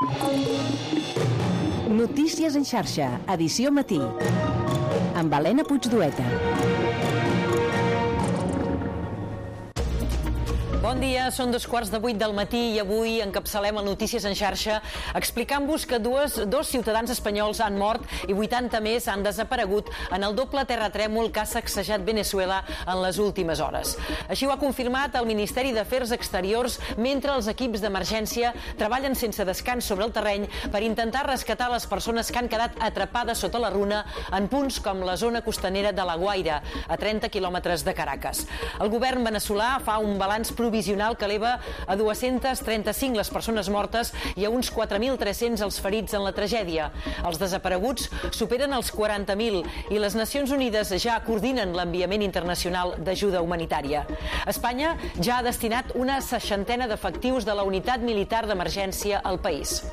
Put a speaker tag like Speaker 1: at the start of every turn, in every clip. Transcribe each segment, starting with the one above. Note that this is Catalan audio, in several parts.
Speaker 1: Notícies en xarxa, edició matí, amb Helena Puigdueta.
Speaker 2: Bon dia, són 2:15 del matí i avui encapçalem el Notícies en xarxa explicant-vos que dos ciutadans espanyols han mort i 80 més han desaparegut en el doble terratrèmol que ha sacsejat Venezuela en les últimes hores. Així ho ha confirmat el Ministeri d'Afers Exteriors mentre els equips d'emergència treballen sense descans sobre el terreny per intentar rescatar les persones que han quedat atrapades sota la runa en punts com la zona costanera de La Guaira, a 30 quilòmetres de Caracas. El govern veneçolà fa un balanç provisional que eleva a 235 les persones mortes i a uns 4.300 els ferits en la tragèdia. Els desapareguts superen els 40.000 i les Nacions Unides ja coordinen l'enviament internacional d'ajuda humanitària. Espanya ja ha destinat una 60ena d'efectius de la unitat militar d'emergència al país.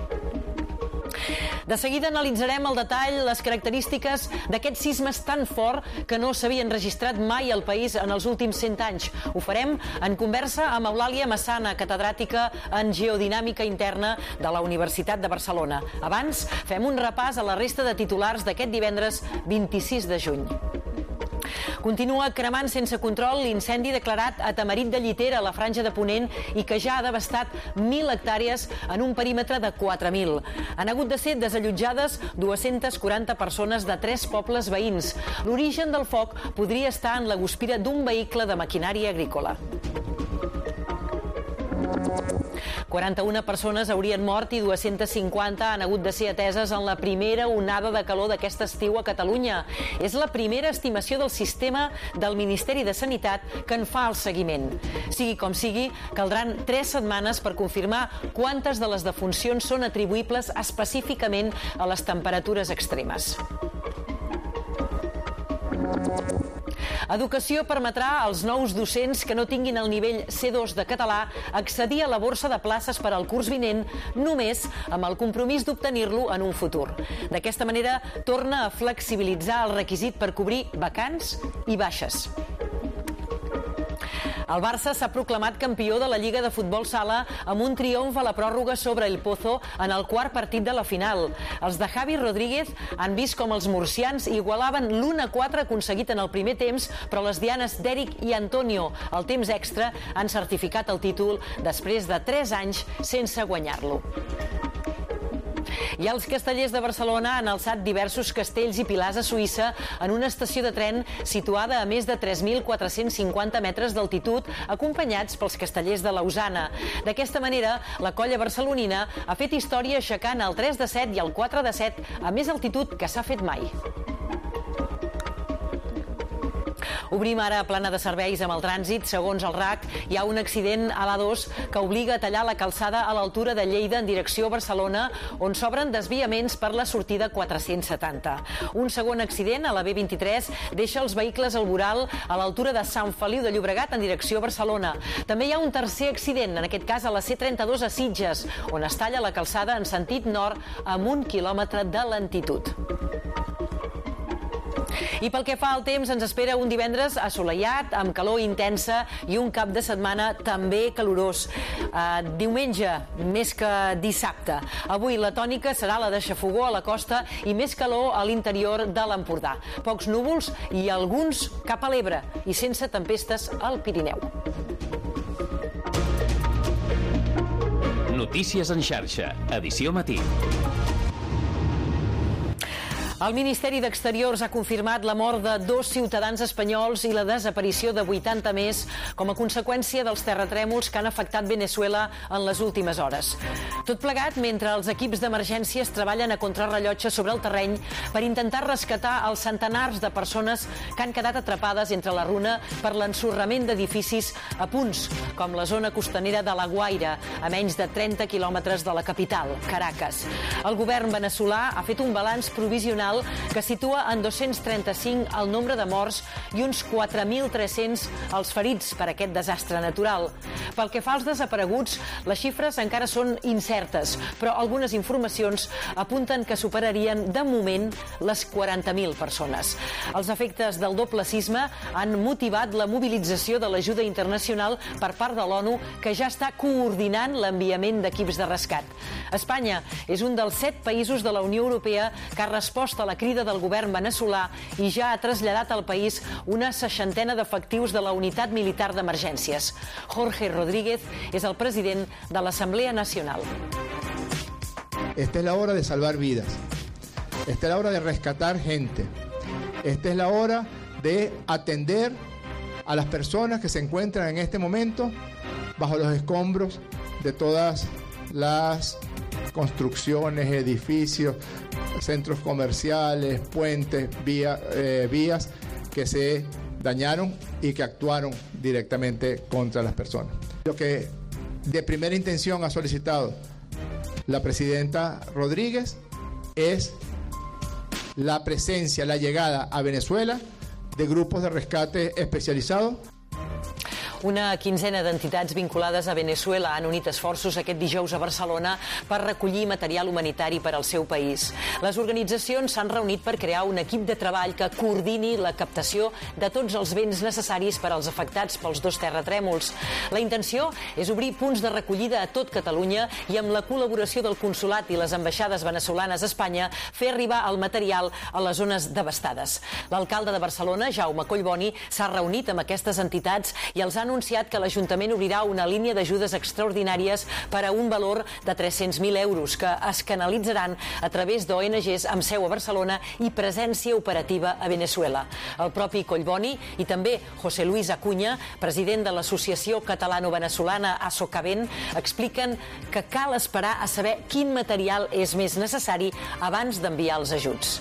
Speaker 2: De seguida analitzarem al detall les característiques d'aquests sismes tan fort que no s'havien registrat mai al país en els últims 100 anys. Ho farem en conversa amb Eulàlia Massana, catedràtica en Geodinàmica Interna de la Universitat de Barcelona. Abans, fem un repàs a la resta de titulars d'aquest divendres 26 de juny. Continua cremant sense control l'incendi declarat a Tamarit de Llitera, a la Franja de Ponent, i que ja ha devastat 1.000 hectàrees en un perímetre de 4.000. Han hagut de ser desallotjades 240 persones de 3 pobles veïns. L'origen del foc podria estar en la guspira d'un vehicle de maquinària agrícola. 41 persones haurien mort i 250 han hagut de ser ateses en la primera onada de calor d'aquest estiu a Catalunya. És la primera estimació del sistema del Ministeri de Sanitat que en fa el seguiment. Sigui com sigui, caldran 3 setmanes per confirmar quantes de les defuncions són atribuïbles específicament a les temperatures extremes. Educació permetrà als nous docents que no tinguin el nivell C2 de català accedir a la borsa de places per al curs vinent només amb el compromís d'obtenir-lo en un futur. D'aquesta manera, torna a flexibilitzar el requisit per cobrir vacants i baixes. El Barça s'ha proclamat campió de la Lliga de Futbol Sala amb un triomf a la pròrroga sobre el Pozo en el quart partit de la final. Els de Javi Rodríguez han vist com els murcians igualaven l'1-4 aconseguit en el primer temps, però les dianes d'Eric i Antonio al temps extra han certificat el títol després de 3 anys sense guanyar-lo. I els castellers de Barcelona han alçat diversos castells i pilars a Suïssa en una estació de tren situada a més de 3.450 metres d'altitud, acompanyats pels castellers de Lausana. D'aquesta manera, la colla barcelonina ha fet història aixecant el 3 de 7 i el 4 de 7 a més altitud que s'ha fet mai. Obrim ara plana de serveis amb el trànsit. Segons el RAC, hi ha un accident a l'A2 que obliga a tallar la calçada a l'altura de Lleida en direcció a Barcelona, on s'obren desviaments per la sortida 470. Un segon accident a la B23 deixa els vehicles al voral a l'altura de Sant Feliu de Llobregat en direcció a Barcelona. També hi ha un tercer accident, en aquest cas a la C32 a Sitges, on es talla la calçada en sentit nord amb 1 quilòmetre de lentitud. I pel que fa al temps, ens espera un divendres assolellat, amb calor intensa i un cap de setmana també calorós. Diumenge, més que dissabte. Avui la tònica serà la de xafogó a la costa i més calor a l'interior de l'Empordà. Pocs núvols i alguns cap a l'Ebre i sense tempestes al Pirineu.
Speaker 3: Notícies en xarxa, edició matí.
Speaker 2: El Ministeri d'Exteriors ha confirmat la mort de 2 ciutadans espanyols i la desaparició de 80 més com a conseqüència dels terratrèmols que han afectat Venezuela en les últimes hores. Tot plegat mentre els equips d'emergències treballen a contrarrellotge sobre el terreny per intentar rescatar els centenars de persones que han quedat atrapades entre la runa per l'ensorrament d'edificis a punts, com la zona costanera de La Guaira, a menys de 30 quilòmetres de la capital, Caracas. El govern veneçolà ha fet un balanç provisional nacional que situa en 235 el nombre de morts i uns 4.300 els ferits per aquest desastre natural. Pel que fa als desapareguts, les xifres encara són incertes, però algunes informacions apunten que superarien de moment les 40.000 persones. Els efectes del doble sisme han motivat la mobilització de l'ajuda internacional per part de l'ONU, que ja està coordinant l'enviament d'equips de rescat. Espanya és un dels 7 països de la Unió Europea que ha respost a la crida del govern veneçolà i ja ha traslladat al país una 60ena d'efectius de la Unitat Militar d'Emergències. Jorge Rodríguez és el president de l'Assemblea Nacional.
Speaker 4: Esta es la hora de salvar vidas. Esta es la hora de rescatar gente. Esta es la hora de atender a las personas que se encuentran en este momento bajo los escombros de todas las construcciones, edificios, centros comerciales, puentes, vías que se dañaron y que actuaron directamente contra las personas. Lo que de primera intención ha solicitado la presidenta Rodríguez es la presencia, la llegada a Venezuela de grupos de rescate especializados.
Speaker 2: Una quinzena d'entitats vinculades a Venezuela han unit esforços aquest dijous a Barcelona per recollir material humanitari per al seu país. Les organitzacions s'han reunit per crear un equip de treball que coordini la captació de tots els béns necessaris per als afectats pels 2 terratrèmols. La intenció és obrir punts de recollida a tot Catalunya i, amb la col·laboració del Consolat i les ambaixades venezolanes a Espanya, fer arribar el material a les zones devastades. L'alcalde de Barcelona, Jaume Collboni, s'ha reunit amb aquestes entitats i els ha anunciat que l'Ajuntament obrirà una línia d'ajudes extraordinàries per a un valor de 300.000 euros que es canalitzaran a través d'ONGs amb seu a Barcelona i presència operativa a Venezuela. El propi Collboni i també José Luis Acuña, president de l'Associació Catalano-Venezolana ASOCAVEN, expliquen que cal esperar a saber quin material és més necessari abans d'enviar els ajuts.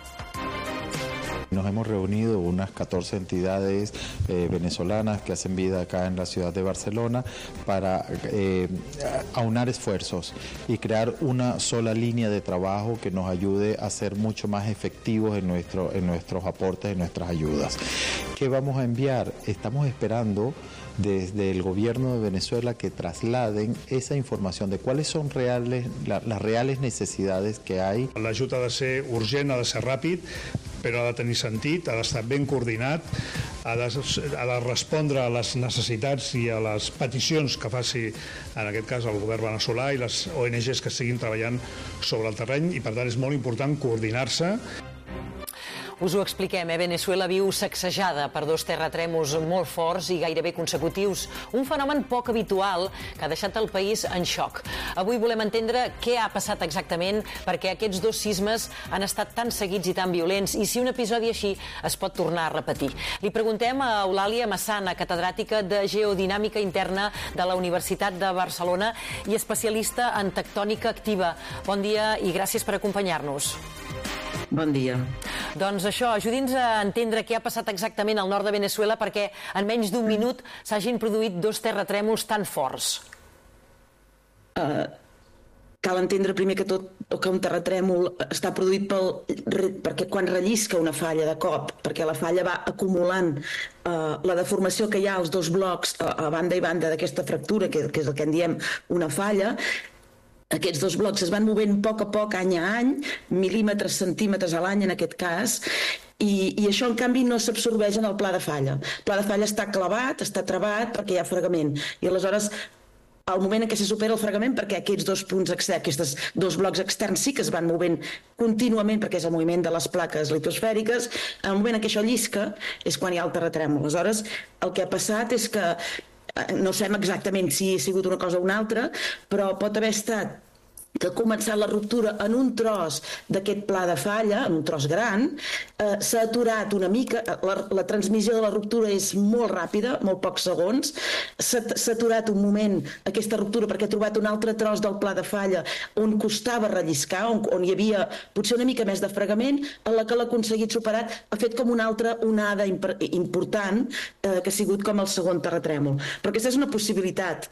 Speaker 5: Nos hemos reunido unas 14 entidades venezolanas que hacen vida acá en la ciudad de Barcelona para aunar esfuerzos y crear una sola línea de trabajo que nos ayude a ser mucho más efectivos en nuestros aportes, en nuestras ayudas. ¿Qué vamos a enviar? Estamos esperando desde el gobierno de Venezuela que trasladen esa información de cuáles son las reales necesidades que hay.
Speaker 6: L'ajut ha de ser urgent, ha de ser ràpid, però ha de tenir sentit, ha d'estar ben coordinat, ha de respondre a les necessitats i a les peticions que faci, en aquest cas, el govern veneçolà i les ONGs que estiguin treballant sobre el terreny, i per tant és molt important coordinar-se.
Speaker 2: Us ho expliquem, Venezuela viu sacsejada per 2 terratrèmols molt forts i gairebé consecutius, un fenomen poc habitual que ha deixat el país en xoc. Avui volem entendre què ha passat exactament, perquè aquests 2 sismes han estat tan seguits i tan violents, i si un episodi així es pot tornar a repetir. Li preguntem a Eulàlia Massana, catedràtica de Geodinàmica Interna de la Universitat de Barcelona i especialista en tectònica activa. Bon dia i gràcies per acompanyar-nos.
Speaker 7: Bon dia.
Speaker 2: Doncs això, ajudi'ns a entendre què ha passat exactament al nord de Venezuela perquè en menys d'un minut s'hagin produït 2 terratrèmols tan forts.
Speaker 7: Cal entendre primer que tot que un terratrèmol està produït perquè quan rellisca una falla de cop, perquè la falla va acumulant la deformació que hi ha als 2 blocs a banda i banda d'aquesta fractura, que és el que en diem una falla. Aquests 2 blocs es van movent a poc, any a any, mil·límetres, centímetres a l'any en aquest cas, i això en canvi no s'absorbeix en el pla de falla. El pla de falla està clavat, està travat perquè hi ha fregament, i aleshores al moment en què se supera el fregament, perquè aquests 2 punts externs, aquests 2 blocs externs sí que es van movent contínuament, perquè és el moviment de les plaques litosfèriques, al moment en què això llisca és quan hi ha el terratrèmol. Aleshores, el que ha passat és que no sabem exactament si ha sigut una cosa o una altra, però pot haver estat que ha començat la ruptura en un tros d'aquest pla de falla, en un tros gran, s'ha aturat una mica, la transmissió de la ruptura és molt ràpida, molt pocs segons, s'ha aturat un moment aquesta ruptura perquè ha trobat un altre tros del pla de falla on costava relliscar, on hi havia potser una mica més de fregament, en la que l'ha aconseguit superar, ha fet com una altra onada important que ha sigut com el segon terratrèmol. Però aquesta és una possibilitat.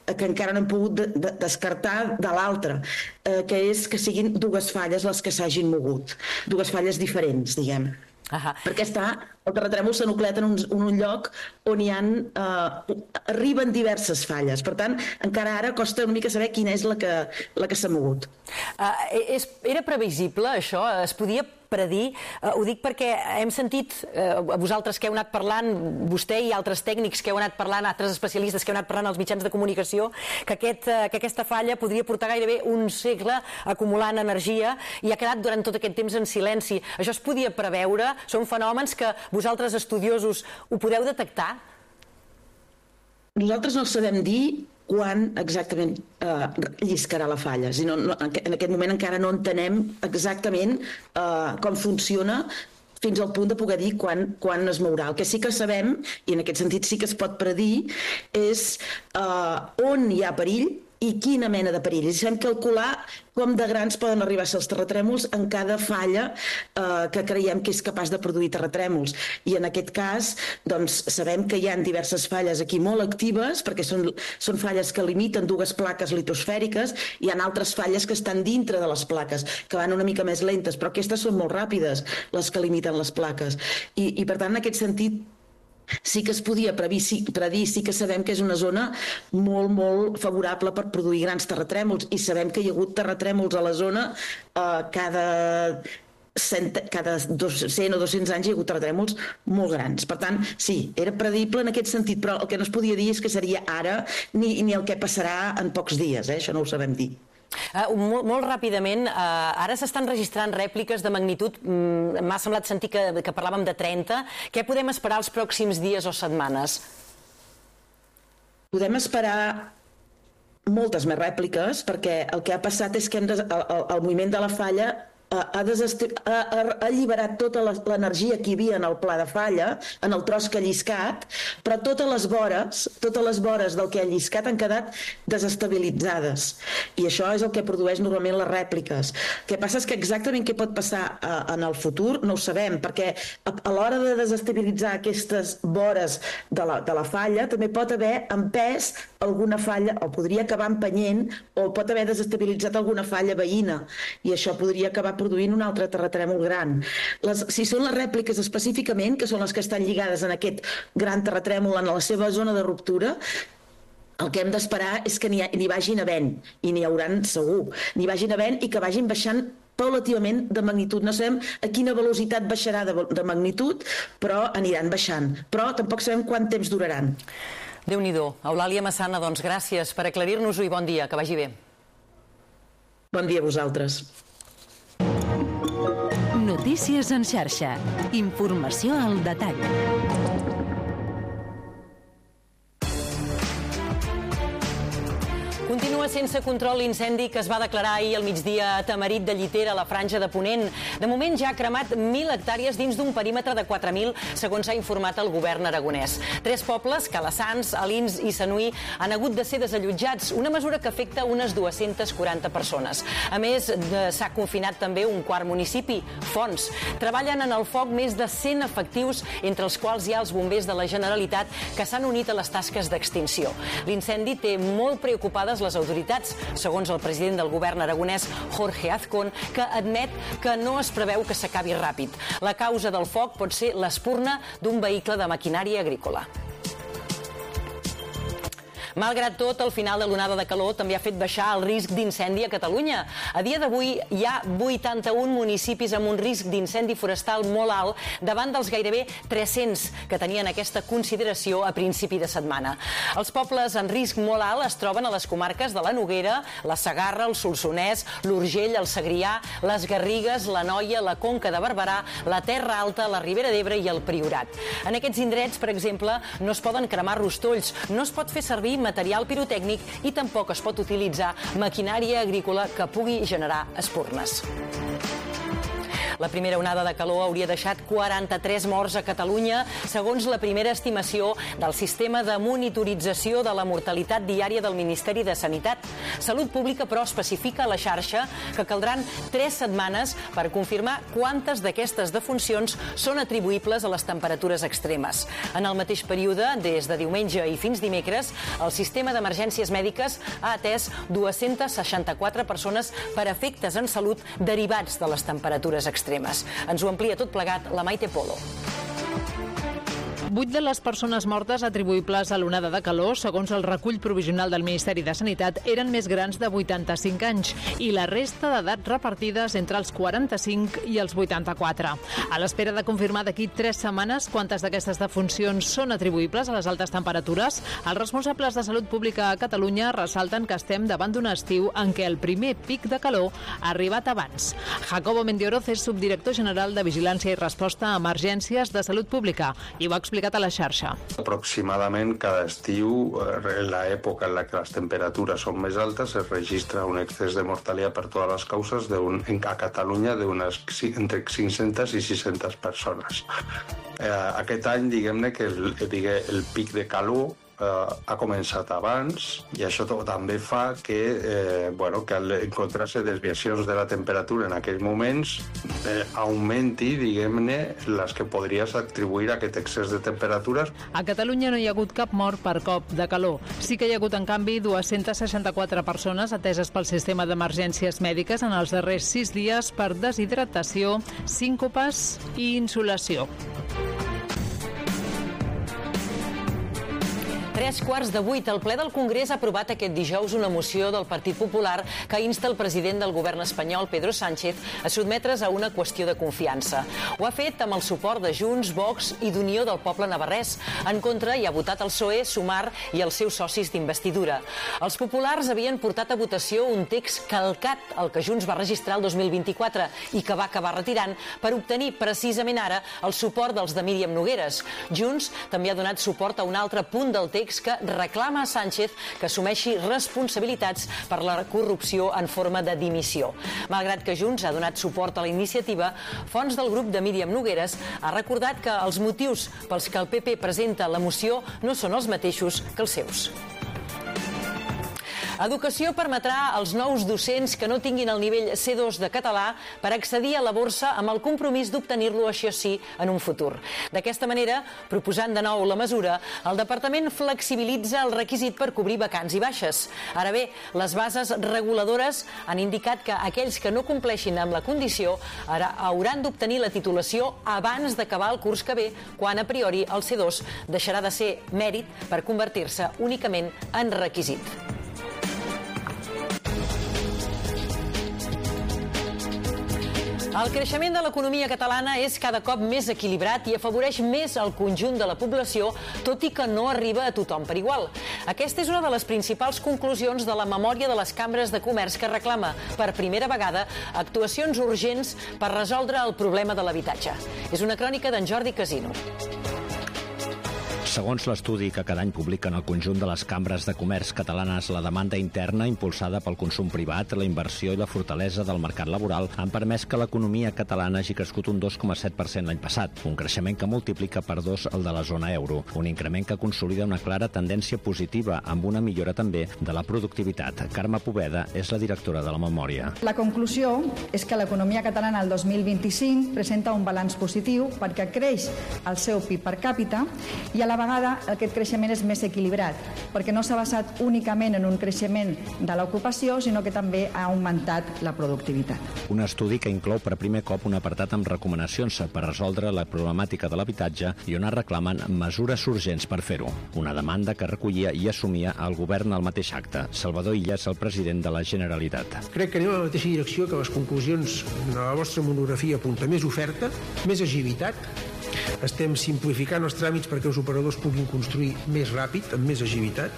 Speaker 7: que encara no hem pogut descartar de l'altra, que és que siguin dues falles les que s'hagin mogut, dues falles diferents, diguem. Perquè el terratrèmol s'ha nucleat en un lloc on arriben diverses falles. Per tant, encara ara costa una mica saber quina és la que s'ha mogut.
Speaker 2: Era previsible, això? Es podia predir? Ho dic perquè hem sentit, vosaltres que heu anat parlant, vostè i altres tècnics que heu anat parlant, altres especialistes que heu anat parlant als mitjans de comunicació, que aquesta falla podria portar gairebé un segle acumulant energia i ha quedat durant tot aquest temps en silenci. Això es podia preveure? Són fenòmens que vosaltres, estudiosos, ho podeu detectar?
Speaker 7: Nosaltres no sabem dir quan exactament lliscarà la falla. En aquest moment encara no entenem exactament com funciona fins al punt de poder dir quan es mourà. El que sí que sabem, i en aquest sentit sí que es pot predir, és on hi ha perill i quina mena de perill. I sabem calcular com de grans poden arribar a ser els terratrèmols en cada falla que creiem que és capaç de produir terratrèmols. I en aquest cas, doncs, sabem que hi ha diverses falles aquí molt actives, perquè són falles que limiten dues plaques litosfèriques, i hi ha altres falles que estan dintre de les plaques, que van una mica més lentes, però aquestes són molt ràpides, les que limiten les plaques. I per tant, en aquest sentit, sí que es podia predir, sí que sabem que és una zona molt, molt favorable per produir grans terratrèmols, i sabem que hi ha hagut terratrèmols a la zona cada 100 o 200 anys hi ha hagut terratrèmols molt grans. Per tant, sí, era predible en aquest sentit, però el que no es podia dir és que seria ara ni el que passarà en pocs dies, això no ho sabem dir.
Speaker 2: Molt ràpidament, ara s'estan registrant rèpliques de magnitud, m'ha semblat sentir que parlàvem de 30. Què podem esperar els pròxims dies o setmanes?
Speaker 7: Podem esperar moltes més rèpliques, perquè el que ha passat és que el moviment de la falla ha alliberat tota l'energia que hi havia en el pla de falla, en el tros que ha lliscat, però totes les vores del que ha lliscat han quedat desestabilitzades. I això és el que produeix normalment les rèpliques. El que passa és que exactament què pot passar en el futur no ho sabem, perquè a l'hora de desestabilitzar aquestes vores de la falla també pot haver empès alguna falla, o podria acabar empenyent, o pot haver desestabilitzat alguna falla veïna, i això podria acabar produint un altre terratrèmol gran. Si són les rèpliques específicament, que són les que estan lligades en aquest gran terratrèmol en la seva zona de ruptura, el que hem d'esperar és que n'hi vagin havent, i n'hi hauran segur, n'hi vagin havent i que vagin baixant paulativament de magnitud. No sabem a quina velocitat baixarà de magnitud, però aniran baixant. Però tampoc sabem quant temps duraran.
Speaker 2: Déu-n'hi-do. Eulàlia Massana, doncs gràcies per aclarir-nos-ho i bon dia, que vagi bé.
Speaker 7: Bon dia a vosaltres.
Speaker 1: Notícies en xarxa. Informació al detall.
Speaker 2: Continua sense control l'incendi que es va declarar ahir al migdia a Tamarit de Llitera, a la Franja de Ponent. De moment ja ha cremat 1.000 hectàrees dins d'un perímetre de 4.000, segons ha informat el govern aragonès. 3 pobles, Calassanç, Alins i Sanuí, han hagut de ser desallotjats, una mesura que afecta unes 240 persones. A més, s'ha confinat també un quart municipi, Fonts. Treballen en el foc més de 100 efectius, entre els quals hi ha els bombers de la Generalitat, que s'han unit a les tasques d'extinció. L'incendi té molt preocupades les autoritats, segons el president del govern aragonès, Jorge Azcón, que admet que no es preveu que s'acabi ràpid. La causa del foc pot ser l'espurna d'un vehicle de maquinària agrícola. Malgrat tot, el final de l'onada de calor també ha fet baixar el risc d'incendi a Catalunya. A dia d'avui hi ha 81 municipis amb un risc d'incendi forestal molt alt davant dels gairebé 300 que tenien aquesta consideració a principi de setmana. Els pobles en risc molt alt es troben a les comarques de la Noguera, la Segarra, el Solsonès, l'Urgell, el Segrià, les Garrigues, l'Anoia, la Conca de Barberà, la Terra Alta, la Ribera d'Ebre i el Priorat. En aquests indrets, per exemple, no es poden cremar rostolls, no es pot fer servir material pirotècnic i tampoc es pot utilitzar maquinària agrícola que pugui generar espurnes. La primera onada de calor hauria deixat 43 morts a Catalunya, segons la primera estimació del sistema de monitorització de la mortalitat diària del Ministeri de Sanitat. Salut Pública, però, especifica a la xarxa que caldran 3 setmanes per confirmar quantes d'aquestes defuncions són atribuïbles a les temperatures extremes. En el mateix període, des de diumenge i fins dimecres, el sistema d'emergències mèdiques ha atès 264 persones per efectes en salut derivats de les temperatures extremes. Ens ho amplia tot plegat la Maite Polo.
Speaker 8: 8 de les persones mortes atribuïbles a l'onada de calor, segons el recull provisional del Ministeri de Sanitat, eren més grans de 85 anys i la resta d'edats repartides entre els 45 i els 84. A l'espera de confirmar d'aquí 3 setmanes quantes d'aquestes defuncions són atribuïbles a les altes temperatures, els responsables de Salut Pública a Catalunya ressalten que estem davant d'un estiu en què el primer pic de calor ha arribat abans. Jacobo Mendioroz és subdirector general de Vigilància i Resposta a Emergències de Salut Pública i ho ha explicat a la xarxa.
Speaker 9: Aproximadament cada estiu, en l'època en la que les temperatures són més altes, es registra un excés de mortalitat per totes les causes a Catalunya entre 500 i 600 persones. Aquest any, diguem-ne que el pic de calor ha començat abans i això també fa que, que al encontrar-se desviacions de la temperatura en aquells moments augmenti, diguem-ne, les que podries atribuir a aquest excés de temperatures.
Speaker 8: A Catalunya no hi ha hagut cap mort per cop de calor. Sí que hi ha hagut, en canvi, 264 persones ateses pel sistema d'emergències mèdiques en els darrers 6 dies per deshidratació, síncopes i insolació.
Speaker 2: 7:45. El ple del Congrés ha aprovat aquest dijous una moció del Partit Popular que insta el president del govern espanyol, Pedro Sánchez, a sotmetre's a una qüestió de confiança. Ho ha fet amb el suport de Junts, Vox i d'Unió del Poble Navarrès. En contra hi ha votat el PSOE, Sumar i els seus socis d'investidura. Els populars havien portat a votació un text calcat al que Junts va registrar el 2024 i que va acabar retirant per obtenir precisament ara el suport dels de Míriam Nogueres. Junts també ha donat suport a un altre punt del text que reclama a Sánchez que assumeixi responsabilitats per la corrupció en forma de dimissió. Malgrat que Junts ha donat suport a la iniciativa, fonts del grup de Míriam Nogueres ha recordat que els motius pels que el PP presenta la moció no són els mateixos que els seus. Educació permetrà als nous docents que no tinguin el nivell C2 de català per accedir a la borsa amb el compromís d'obtenir-lo, això sí, en un futur. D'aquesta manera, proposant de nou la mesura, el departament flexibilitza el requisit per cobrir vacants i baixes. Ara bé, les bases reguladores han indicat que aquells que no compleixin amb la condició ara hauran d'obtenir la titulació abans d'acabar el curs que ve, quan a priori el C2 deixarà de ser mèrit per convertir-se únicament en requisit. El creixement de l'economia catalana és cada cop més equilibrat i afavoreix més el conjunt de la població, tot i que no arriba a tothom per igual. Aquesta és una de les principals conclusions de la memòria de les cambres de comerç que reclama, per primera vegada, actuacions urgents per resoldre el problema de l'habitatge. És una crònica d'en Jordi Casino.
Speaker 10: Segons l'estudi que cada any publiquen el conjunt de les cambres de comerç catalanes, la demanda interna impulsada pel consum privat, la inversió i la fortalesa del mercat laboral han permès que l'economia catalana hagi crescut un 2,7% l'any passat, un creixement que multiplica per 2 el de la zona euro, un increment que consolida una clara tendència positiva amb una millora també de la productivitat. Carme Poveda és la directora de la memòria.
Speaker 11: La conclusió és que l'economia catalana el 2025 presenta un balanç positiu perquè creix el seu PIB per càpita i a la vegada aquest creixement és més equilibrat, perquè no s'ha basat únicament en un creixement de l'ocupació, sinó que també ha augmentat la productivitat.
Speaker 10: Un estudi que inclou per primer cop un apartat amb recomanacions per resoldre la problemàtica de l'habitatge i on es reclamen mesures urgents per fer-ho. Una demanda que recollia i assumia el govern al mateix acte. Salvador Illa és el president de la Generalitat.
Speaker 12: Crec que anem en la mateixa direcció que les conclusions de la vostra monografia apunta: més oferta, més agilitat. Estem simplificant els tràmits perquè els operadors puguin construir més ràpid, amb més agilitat.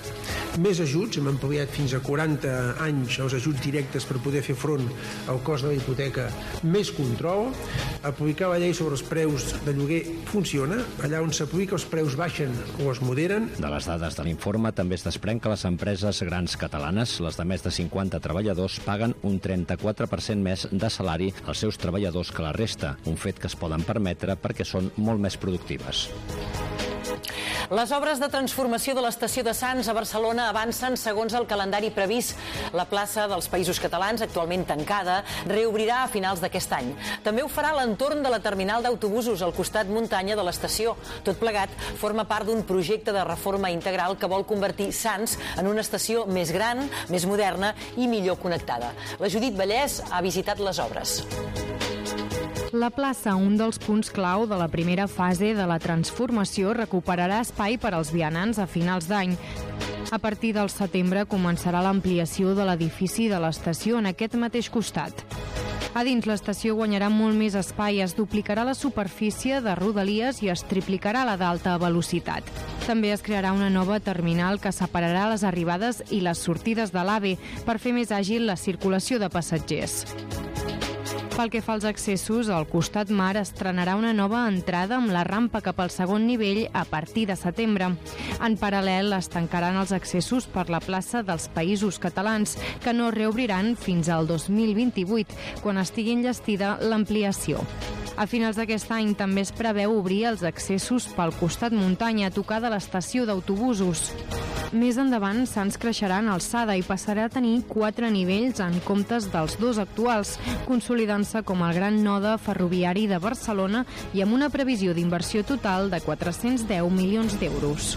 Speaker 12: més ajuts, hem ampliat fins a 40 anys els ajuts directes per poder fer front al cost de la hipoteca, més control, aplicar la llei sobre els preus de lloguer funciona, allà on s'aplica els preus baixen o es moderen.
Speaker 10: De les dades de l'informe també es desprèn que les empreses grans catalanes, les de més de 50 treballadors, paguen un 34% més de salari als seus treballadors que la resta, un fet que es poden permetre perquè són molt més productives.
Speaker 2: Les obres de transformació de l'estació de Sants a Barcelona avancen segons el calendari previst. La plaça dels Països Catalans, actualment tancada, reobrirà a finals d'aquest any. També ho farà a l'entorn de la terminal d'autobusos al costat muntanya de l'estació. Tot plegat forma part d'un projecte de reforma integral que vol convertir Sants en una estació més gran, més moderna i millor connectada. La Judit Vallès ha visitat les obres.
Speaker 13: La plaça, un dels punts clau de la primera fase de la transformació, recuperarà espai per als vianants a finals d'any. A partir del setembre començarà l'ampliació de l'edifici de l'estació en aquest mateix costat. A dins, l'estació guanyarà molt més espai, es duplicarà la superfície de rodalies i es triplicarà la d'alta velocitat. També es crearà una nova terminal que separarà les arribades i les sortides de l'AVE per fer més àgil la circulació de passatgers. Pel que fa als accessos, al costat mar estrenarà una nova entrada amb la rampa cap al segon nivell a partir de setembre. En paral·lel, es tancaran els accessos per la plaça dels Països Catalans, que no reobriran fins al 2028, quan estigui enllestida l'ampliació. A finals d'aquest any també es preveu obrir els accessos pel costat muntanya a tocar de l'estació d'autobusos. Més endavant, Sants creixerà en alçada i passarà a tenir 4 nivells en comptes dels 2 actuals, consolidant-se com el gran node ferroviari de Barcelona i amb una previsió d'inversió total de 410 milions d'euros.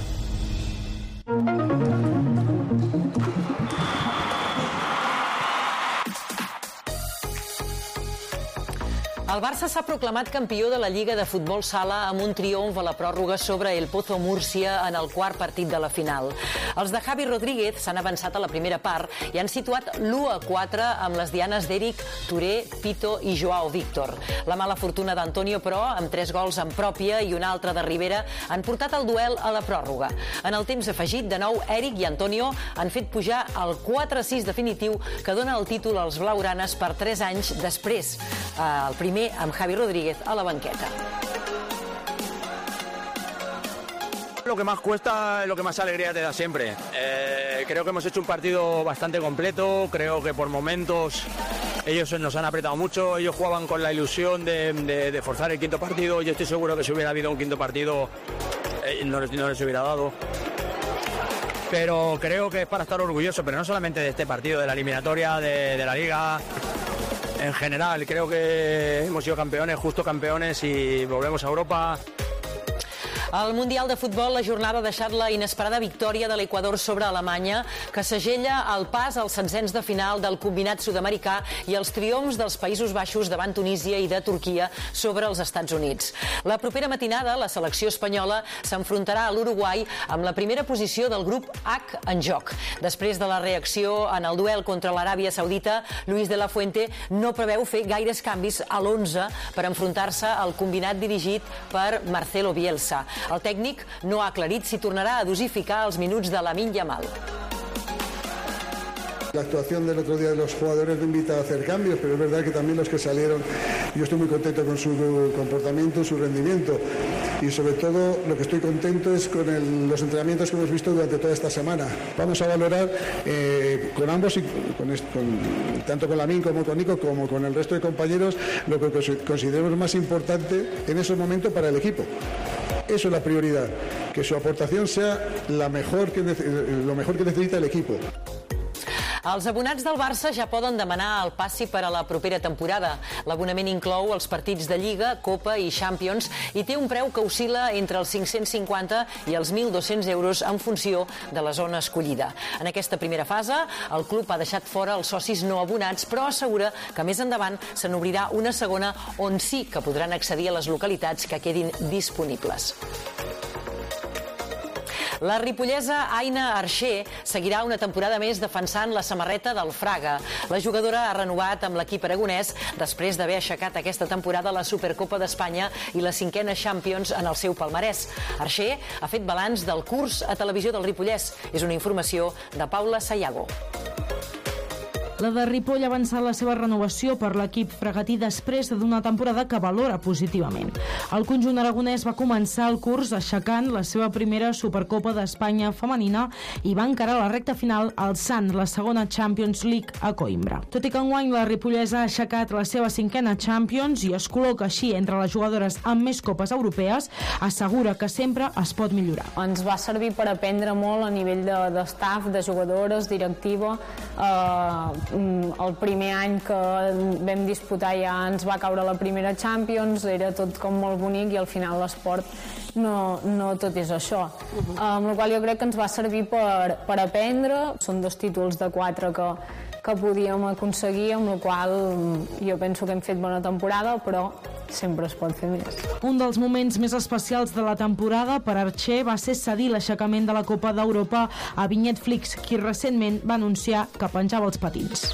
Speaker 2: El Barça s'ha proclamat campió de la Lliga de Futbol Sala amb un triomf a la pròrroga sobre el Pozo Múrcia en el quart partit de la final. Els de Javi Rodríguez s'han avançat a la primera part i han situat l'1-4 amb les dianes d'Eric, Touré, Pito i Joao Víctor. La mala fortuna d'Antonio, però, amb 3 gols en pròpia i un altre de Rivera, han portat el duel a la pròrroga. En el temps afegit, de nou, Eric i Antonio han fet pujar el 4-6 definitiu que dona el títol als blaugranes per 3 anys després. El primer amb Javi Rodríguez a la banqueta.
Speaker 14: Lo que más cuesta es lo que más alegría te da siempre. Creo que hemos hecho un partido bastante completo, creo que por momentos ellos nos han apretado mucho, ellos jugaban con la ilusión de forzar el quinto partido. Yo estoy seguro que si hubiera habido un quinto partido no les hubiera dado. Pero creo que es para estar orgulloso, pero no solamente de este partido, de la eliminatoria, de la Liga. En general, creo que hemos sido campeones, justo campeones, y volvemos a Europa.
Speaker 2: Al Mundial de Futbol, la jornada ha deixat la inesperada victòria de l'Equador sobre Alemanya, que segella el pas als setzents de final del combinat sud-americà i els triomfs dels Països Baixos davant Tunísia i de Turquia sobre els Estats Units. La propera matinada, la selecció espanyola s'enfrontarà a l'Uruguai amb la primera posició del grup H en joc. Després de la reacció en el duel contra l'Aràbia Saudita, Luis de la Fuente no preveu fer gaires canvis a l'11 per enfrontar-se al combinat dirigit per Marcelo Bielsa. El tècnic no ha aclarit si tornarà a dosificar els minuts de Lamine Yamal.
Speaker 15: La actuación del otro día de los jugadores no invita a hacer cambios, pero es verdad que también los que salieron, yo estoy muy contento con su comportamiento, su rendimiento, y sobre todo lo que estoy contento es con los entrenamientos que hemos visto durante toda esta semana. Vamos a valorar con ambos, tanto con Lamine como con Nico, como con el resto de compañeros, lo que consideremos más importante en esos momentos para el equipo. Eso es la prioridad, que su aportación sea lo mejor que necesita el equipo.
Speaker 2: Els abonats del Barça ja poden demanar el passi per a la propera temporada. L'abonament inclou els partits de Lliga, Copa i Champions i té un preu que oscil·la entre els 550 i els 1.200 euros en funció de la zona escollida. En aquesta primera fase, el club ha deixat fora els socis no abonats, però assegura que més endavant se n'obrirà una segona on sí que podran accedir a les localitats que quedin disponibles. La ripollesa Aina Arxer seguirà una temporada més defensant la samarreta del Fraga. La jugadora ha renovat amb l'equip aragonès després d'haver aixecat aquesta temporada la Supercopa d'Espanya i la 5a Champions en el seu palmarès. Arxer ha fet balanç del curs a Televisió del Ripollès. És una informació de Paula Sayago.
Speaker 16: La de Ripoll ha avançat la seva renovació per l'equip fregatí després d'una temporada que valora positivament. El conjunt aragonès va començar el curs aixecant la seva primera Supercopa d'Espanya femenina i va encarar la recta final alçant la 2a Champions League a Coimbra. Tot i que enguany la ripollesa ha aixecat la seva 5a Champions i es col·loca així entre les jugadores amb més copes europees, assegura que sempre es pot millorar.
Speaker 17: Ens va servir per aprendre molt a nivell de staff, de jugadores, directiva. El primer any que vam disputar ja ens va caure la primera Champions, era tot com molt bonic i al final l'esport no tot és això. Amb la qual jo crec que ens va servir per aprendre. Són 2 títols de 4 que podíem aconseguir, amb la qual jo penso que hem fet bona temporada, però sempre es pot fer més.
Speaker 16: Un dels moments més especials de la temporada per Arxer va ser cedir l'aixecament de la Copa d'Europa a Vinyet Flix, qui recentment va anunciar que penjava els patins.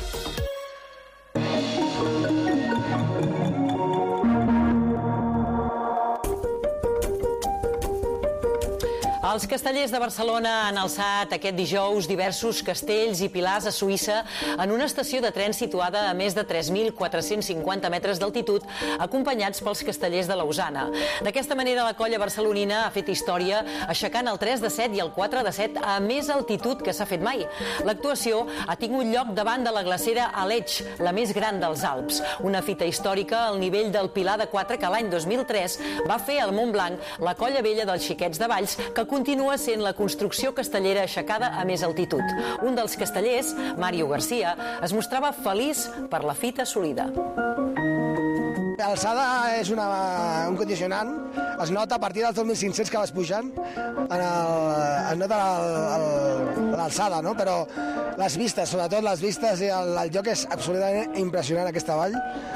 Speaker 2: Els castellers de Barcelona han alçat aquest dijous diversos castells i pilars a Suïssa en una estació de tren situada a més de 3.450 metres d'altitud, acompanyats pels castellers de Lausana. D'aquesta manera, la colla barcelonina ha fet història aixecant el 3 de 7 i el 4 de 7 a més altitud que s'ha fet mai. L'actuació ha tingut lloc davant de la glacera Aletsch, la més gran dels Alps. Una fita històrica al nivell del Pilar de 4 que l'any 2003 va fer al Montblanc la colla vella dels Xiquets de Valls, que continua sent la construcció castellera aixecada a més altitud. Un dels castellers, Mario García, es mostrava feliç per la fita assolida.
Speaker 18: L'alçada és un condicionant, es nota a partir dels 2.500 que vas pujant, es nota l'alçada, no? Però les vistes, sobretot les vistes i el lloc és absolutament impressionant, aquesta vall,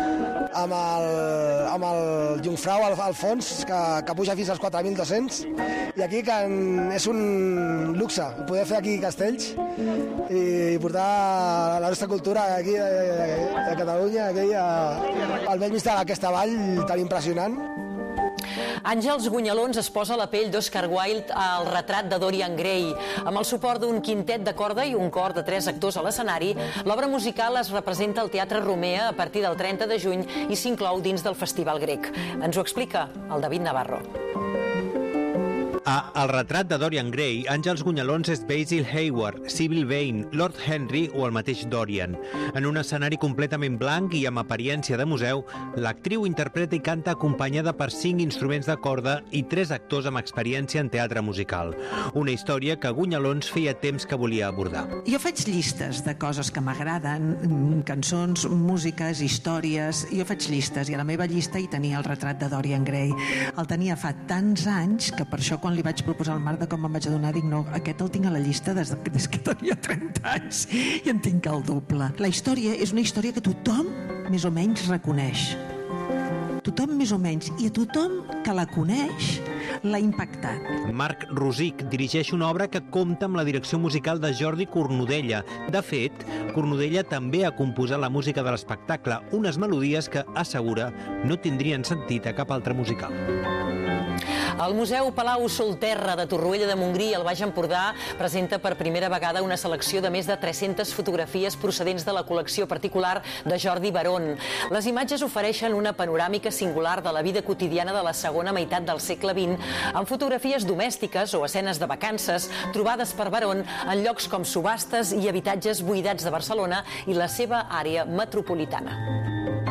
Speaker 18: amb el Jungfrau al fons, que puja fins als 4.200, i aquí és un luxe poder fer aquí castells i portar la nostra cultura aquí a Catalunya, aquí al vell mig d'aquesta vall tan impressionant.
Speaker 2: Àngels Gunyalons es posa la pell d'Oscar Wilde al retrat de Dorian Gray. Amb el suport d'un quintet de corda i un cor de 3 actors a l'escenari, l'obra musical es representa al Teatre Romea a partir del 30 de juny i s'inclou dins del Festival Grec. Ens ho explica el David Navarro.
Speaker 19: A El retrat de Dorian Gray, Àngels Gunyalons és Basil Hayward, Sybil Vane, Lord Henry o el mateix Dorian. En un escenari completament blanc i amb apariència de museu, l'actriu interpreta i canta acompanyada per 5 instruments de corda i 3 actors amb experiència en teatre musical. Una història que Gunyalons feia temps que volia abordar.
Speaker 20: Jo faig llistes de coses que m'agraden, cançons, músiques, històries. Jo faig llistes i a la meva llista hi tenia el retrat de Dorian Gray. El tenia fa tants anys que per això quan li vaig proposar al Marc, com em vaig adonar, dic, no, aquest el tinc a la llista des que tenia 30 anys i en tinc el doble. La història és una història que tothom més o menys reconeix. Tothom més o menys, i a tothom que la coneix l'ha impactat.
Speaker 19: Marc Rosic dirigeix una obra que compta amb la direcció musical de Jordi Cornudella. De fet, Cornudella també ha composat la música de l'espectacle, unes melodies que, assegura, no tindrien sentit a cap altre musical.
Speaker 2: El Museu Palau Solterra de Torroella de Montgrí, al Baix Empordà, presenta per primera vegada una selecció de més de 300 fotografies procedents de la col·lecció particular de Jordi Barón. Les imatges ofereixen una panoràmica singular de la vida quotidiana de la segona meitat del segle XX, amb fotografies domèstiques o escenes de vacances trobades per Barón en llocs com subhastes i habitatges buidats de Barcelona i la seva àrea metropolitana.